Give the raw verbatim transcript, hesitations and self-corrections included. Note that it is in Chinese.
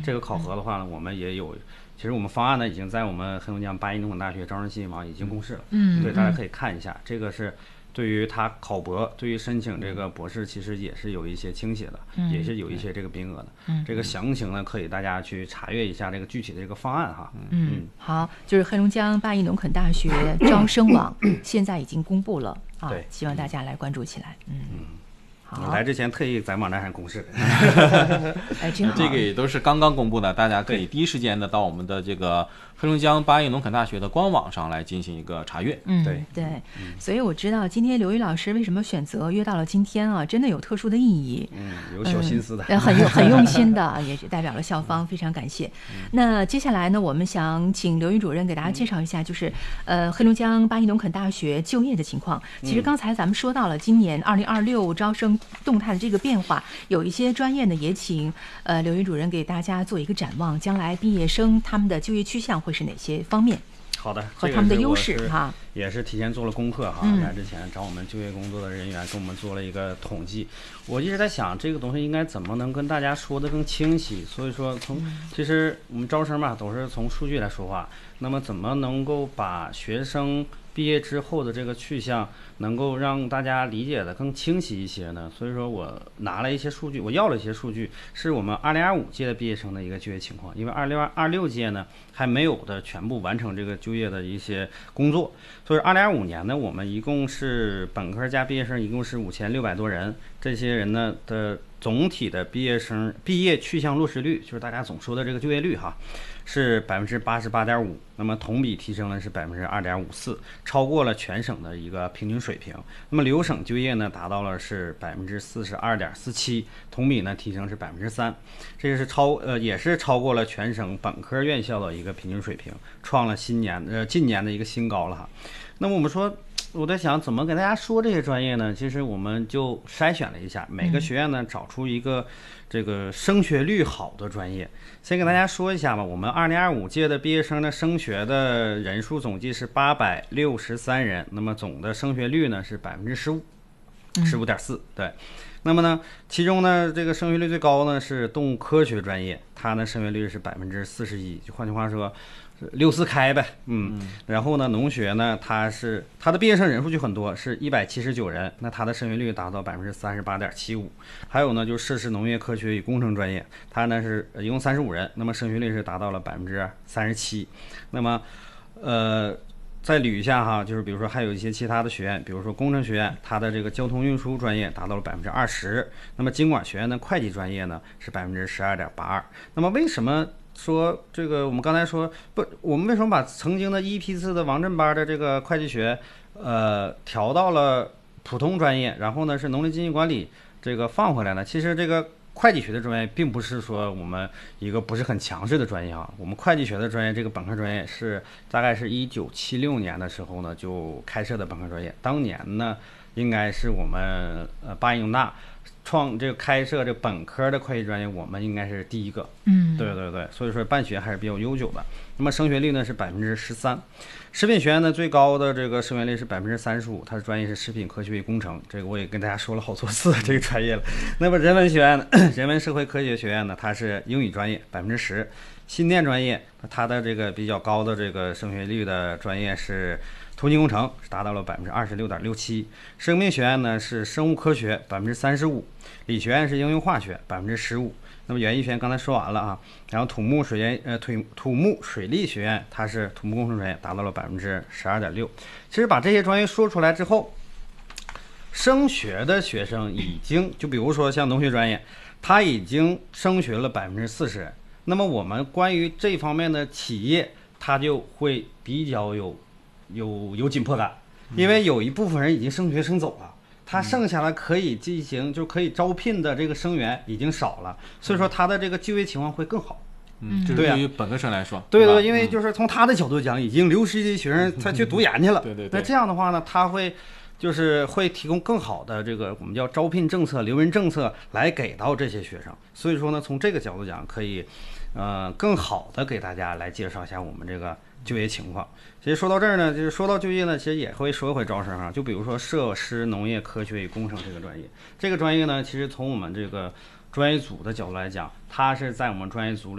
这个考核的话呢，我们也有。其实我们方案呢，已经在我们黑龙江八一农工大学招生信息网已经公示了， 嗯， 对，大家可以看一下。这个是对于他考博，对于申请这个博士，其实也是有一些倾斜的， 嗯、 也是有一些这个名额的。 嗯， 这个详情呢，可以大家去查阅一下这个具体的这个方案哈。 嗯，嗯好，就是黑龙江八一农垦大学招生网现在已经公布了啊， 对， 希望大家来关注起来。嗯。嗯我来之前特意在网站上公示的， 哎，真好。 这个也都是刚刚公布的，大家可以第一时间的到我们的这个黑龙江八一农垦大学的官网上来进行一个查阅。 嗯， 对对，嗯、所以我知道今天刘宇老师为什么选择约到了今天啊，真的有特殊的意义。 嗯，有小心思的， 嗯、很有很用心的，也是代表了校方，非常感谢。嗯、那接下来呢，我们想请刘宇主任给大家介绍一下，就是呃黑龙江八一农垦大学就业的情况。其实刚才咱们说到了今年二零二六招生动态的这个变化，有一些专业呢也请呃刘宇主任给大家做一个展望，将来毕业生他们的就业趋向会是哪些方面？ 好的， 和他们的优势哈， 也是提前做了功课哈。 嗯、 来之前找我们就业工作的人员跟我们做了一个统计，我一直在想这个东西应该怎么能跟大家说的更清晰。所以说从，从其实我们招生嘛都是从数据来说话，那么怎么能够把学生毕业之后的这个去向能够让大家理解的更清晰一些呢？所以说我拿了一些数据，我要了一些数据，是我们二零二五届的毕业生的一个就业情况。因为二零二六届呢还没有的全部完成这个就业的一些工作，所以二零二五年呢，我们一共是本科加毕业生一共是五千六百多人。这些人呢的总体的毕业生毕业去向落实率，就是大家总说的这个就业率哈，是百分之八十八点五，那么同比提升呢是百分之二点五四，超过了全省的一个平均水平。那么留省就业呢达到了是百分之四十二点四七，同比呢提升是百分之三，这个是超呃也是超过了全省本科院校的一个平均水平，创了新年呃近年的一个新高了哈。那么我们说，我在想怎么给大家说这些专业呢？其实我们就筛选了一下，每个学院呢找出一个这个升学率好的专业。先给大家说一下吧，我们二零二五届的毕业生的升学的人数总计是八百六十三人，那么总的升学率呢是百分之十五，十五点四，对。那么呢，其中呢，这个升学率最高呢是动物科学专业，它呢升学率是百分之四十一，就换句话说，六四开呗，嗯。嗯然后呢，农学呢，它是它的毕业生人数就很多，是一百七十九人，那它的升学率达到百分之三十八点七五。还有呢，就是设施农业科学与工程专业，它呢是一共三十五人，那么升学率是达到了百分之三十七。那么，呃。再捋一下哈，就是比如说还有一些其他的学院，比如说工程学院，它的这个交通运输专业达到了百分之二十，那么经管学院的会计专业呢是百分之十二点八二。那么为什么说这个？我们刚才说不，我们为什么把曾经的一批次的王震班的这个会计学，呃，调到了普通专业，然后呢是农林经济管理这个放回来呢？其实这个。会计学的专业并不是说我们一个不是很强势的专业啊，我们会计学的专业这个本科专业是大概是一九七六年的时候呢就开设的本科专业，当年呢应该是我们呃八一农大创这个开设这本科的会计专业，我们应该是第一个， 嗯， 对对对，所以说办学还是比较悠久的。那么升学率呢是百分之十三，食品学院呢最高的这个升学率是百分之三十五，它的专业是食品科学与工程，这个我也跟大家说了好多次这个专业了。那么人文学院呢，人文社会科学学院呢，它是英语专业百分之十，新电专业它的这个比较高的这个升学率的专业是。通信工程达到了百分之二十六点六七，生命学院呢是生物科学百分之三十五，理学院是应用化学百分之十五。那么园艺学院刚才说完了啊，然后土木水研呃土土木水利学院它是土木工程专业达到了百分之十二点六。其实把这些专业说出来之后，升学的学生已经就比如说像农学专业，它已经升学了百分之四十人。那么我们关于这方面的企业，它就会比较有。有有紧迫感，因为有一部分人已经升学升走了，他剩下的可以进行就可以招聘的这个生源已经少了，所以说他的这个就业情况会更好。 嗯，这是对于本科生来说， 对对，因为就是从他的角度讲，已经流失的学生他去读研去了， 对对对。 那这样的话呢，他会就是会提供更好的这个我们叫招聘政策、留人政策来给到这些学生。所以说呢，从这个角度讲，可以呃更好的给大家来介绍一下我们这个就业情况。其实说到这儿呢，就是说到就业呢，其实也会说回招生啊。就比如说设施农业科学与工程这个专业，这个专业呢，其实从我们这个专业组的角度来讲，它是在我们专业组里。